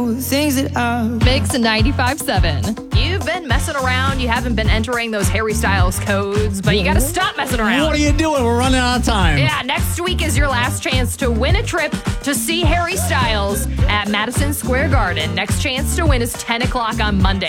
Things that are Mix 95.7. You've been messing around. You haven't been entering those Harry Styles codes, but you got to stop messing around. What are you doing? We're running out of time. Yeah, next week is your last chance to win a trip to see Harry Styles at Madison Square Garden. Next chance to win is 10 o'clock on Monday.